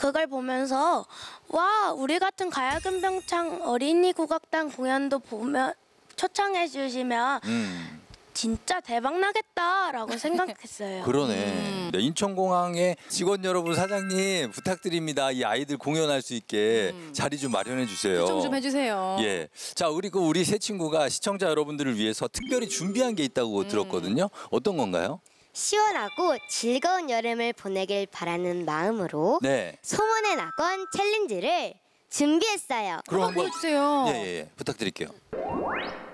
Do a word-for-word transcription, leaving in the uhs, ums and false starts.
그걸 보면서 와, 우리 같은 가야금병창 어린이 국악단 공연도 보면 초청해 주시면 음. 진짜 대박 나겠다라고 생각했어요. 그러네. 음. 네, 인천공항의 직원 여러분, 사장님 부탁드립니다. 이 아이들 공연할 수 있게 음. 자리 좀 마련해 주세요. 추천 좀 해주세요. 예. 자, 우리 그 우리 새 친구가 시청자 여러분들을 위해서 특별히 준비한 게 있다고 음. 들었거든요. 어떤 건가요? 시원하고 즐거운 여름을 보내길 바라는 마음으로 네. 소문의 낙원 챌린지를 준비했어요. 그럼 한번 보여주세요. 예, 예, 예. 부탁드릴게요.